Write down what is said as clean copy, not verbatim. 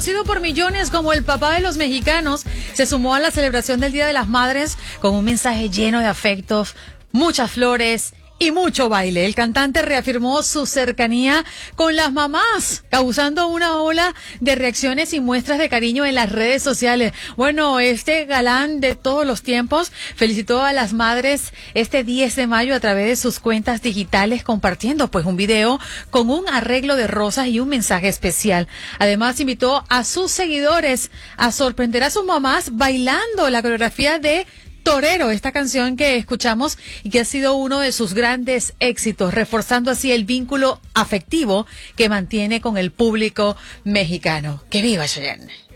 Reconocido por millones como el papá de los mexicanos, se sumó a la celebración del Día de las Madres con un mensaje lleno de afectos, muchas flores y mucho baile. El cantante reafirmó su cercanía con las mamás, causando una ola de reacciones y muestras de cariño en las redes sociales. Bueno, este galán de todos los tiempos felicitó a las madres este 10 de mayo a través de sus cuentas digitales, compartiendo pues un video con un arreglo de rosas y un mensaje especial. Además, invitó a sus seguidores a sorprender a sus mamás bailando la coreografía de Torero, esta canción que escuchamos y que ha sido uno de sus grandes éxitos, reforzando así el vínculo afectivo que mantiene con el público mexicano. ¡Que viva Cheyenne!